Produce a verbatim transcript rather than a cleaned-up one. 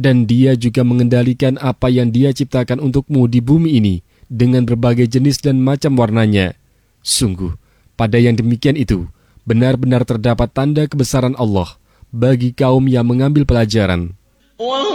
Dan Dia juga mengendalikan apa yang Dia ciptakan untukmu di bumi ini dengan berbagai jenis dan macam warnanya. Sungguh, pada yang demikian itu, benar-benar terdapat tanda kebesaran Allah bagi kaum yang mengambil pelajaran.